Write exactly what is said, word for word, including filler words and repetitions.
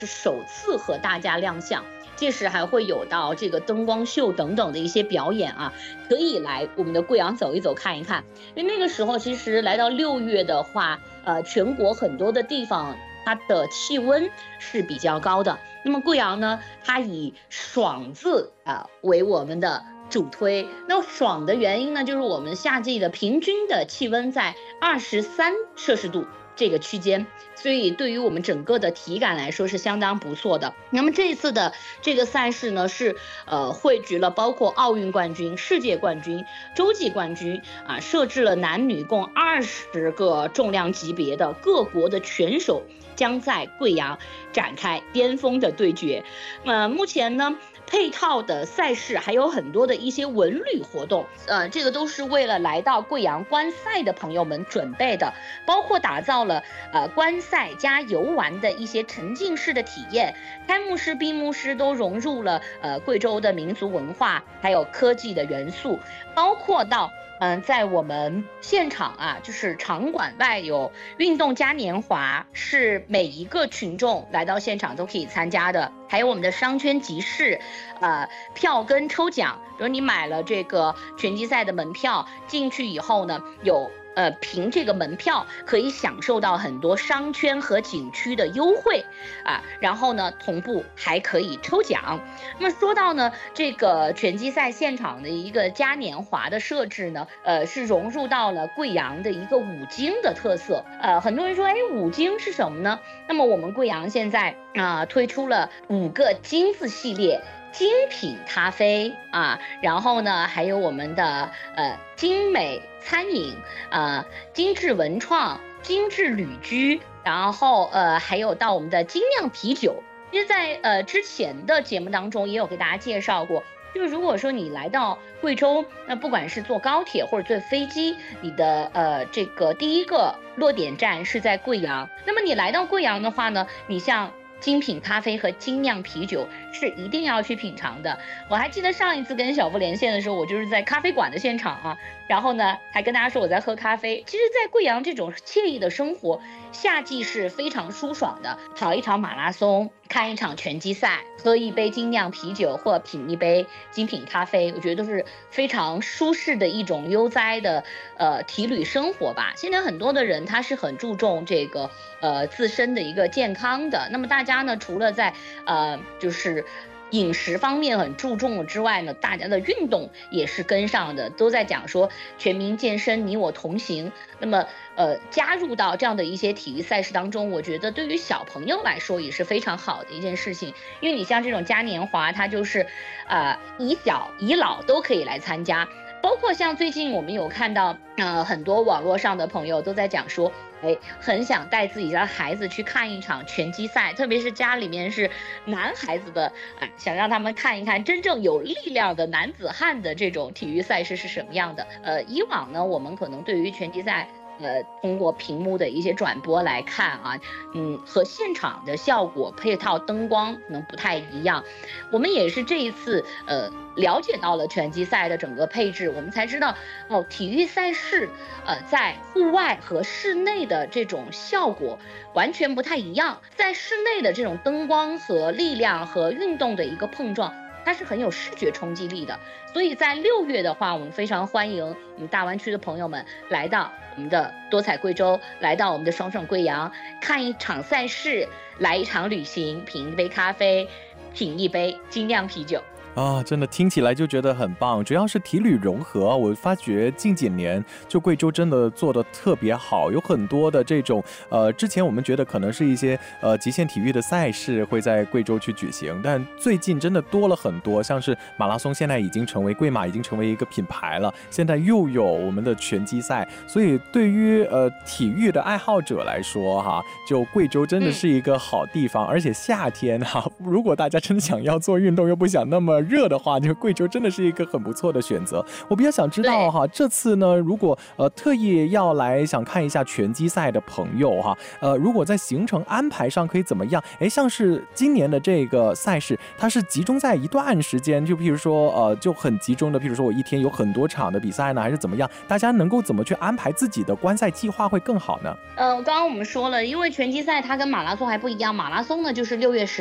是首次和大家亮相。届时还会有到这个灯光秀等等的一些表演啊，可以来我们的贵阳走一走看一看。因为那个时候其实来到六月的话，呃，全国很多的地方它的气温是比较高的。那么贵阳呢，它以爽字啊、呃、为我们的主推。那爽的原因呢，就是我们夏季的平均的气温在二十三摄氏度这个区间，所以对于我们整个的体感来说是相当不错的。那么这一次的这个赛事呢，是呃汇聚了包括奥运冠军、世界冠军、洲际冠军啊，设置了男女共二十个重量级别的各国的拳手将在贵阳展开巅峰的对决。呃，目前呢，配套的赛事还有很多的一些文旅活动，呃，这个都是为了来到贵阳观赛的朋友们准备的，包括打造了呃观赛加游玩的一些沉浸式的体验，开幕式、闭幕式都融入了呃贵州的民族文化还有科技的元素，包括到嗯，在我们现场啊，就是场馆外有运动嘉年华，是每一个群众来到现场都可以参加的。还有我们的商圈集市，呃，票根抽奖，比如你买了这个拳击赛的门票，进去以后呢，有呃，凭这个门票可以享受到很多商圈和景区的优惠啊，然后呢，同步还可以抽奖。那么说到呢，这个拳击赛现场的一个嘉年华的设置呢，呃，是融入到了贵阳的一个五金的特色。呃，很多人说，哎，五金是什么呢？那么我们贵阳现在啊、呃、推出了五个金字系列。精品咖啡啊，然后呢，还有我们的呃精美餐饮，呃精致文创、精致旅居，然后呃还有到我们的精酿啤酒。其实在呃之前的节目当中也有给大家介绍过，就是如果说你来到贵州，那不管是坐高铁或者坐飞机，你的呃这个第一个落点站是在贵阳。那么你来到贵阳的话呢，你像精品咖啡和精酿啤酒是一定要去品尝的。我还记得上一次跟小布连线的时候，我就是在咖啡馆的现场啊，然后呢还跟大家说我在喝咖啡。其实在贵阳这种惬意的生活，夏季是非常舒爽的，跑一场马拉松，看一场拳击赛，喝一杯精酿啤酒或品一杯精品咖啡，我觉得都是非常舒适的一种悠哉的呃体旅生活吧。现在很多的人他是很注重这个呃自身的一个健康的，那么大家呢除了在呃就是饮食方面很注重之外呢，大家的运动也是跟上的，都在讲说全民健身，你我同行。那么呃加入到这样的一些体育赛事当中，我觉得对于小朋友来说也是非常好的一件事情。因为你像这种嘉年华，它就是呃以小以老都可以来参加，包括像最近我们有看到呃很多网络上的朋友都在讲说，哎，很想带自己的孩子去看一场拳击赛，特别是家里面是男孩子的，哎，想让他们看一看真正有力量的男子汉的这种体育赛事是什么样的。呃，以往呢，我们可能对于拳击赛，呃，通过屏幕的一些转播来看啊，嗯，和现场的效果、配套灯光可能不太一样。我们也是这一次，呃。了解到了拳击赛的整个配置，我们才知道哦，体育赛事呃在户外和室内的这种效果完全不太一样。在室内的这种灯光和力量和运动的一个碰撞，它是很有视觉冲击力的。所以在六月的话，我们非常欢迎我们大湾区的朋友们来到我们的多彩贵州，来到我们的爽爽贵阳，看一场赛事，来一场旅行，品一杯咖啡，品一杯精酿啤酒。 啊，真的听起来就觉得很棒，主要是体旅融合。我发觉近几年就贵州真的做得特别好，有很多的这种呃，之前我们觉得可能是一些呃极限体育的赛事会在贵州去举行，但最近真的多了很多，像是马拉松现在已经成为贵马已经成为一个品牌了，现在又有我们的拳击赛，所以对于呃体育的爱好者来说哈，就贵州真的是一个好地方，嗯、而且夏天哈，如果大家真的想要做运动又不想那么热的话，就贵州真的是一个很不错的选择。我比较想知道哈，这次呢，如果呃特意要来想看一下拳击赛的朋友哈，呃，如果在行程安排上可以怎么样？哎，像是今年的这个赛事，它是集中在一段时间，就譬如说呃就很集中的，譬如说我一天有很多场的比赛呢，还是怎么样？大家能够怎么去安排自己的观赛计划会更好呢？ 呃，刚刚我们说了，因为拳击赛它跟马拉松还不一样，马拉松呢就是六月十。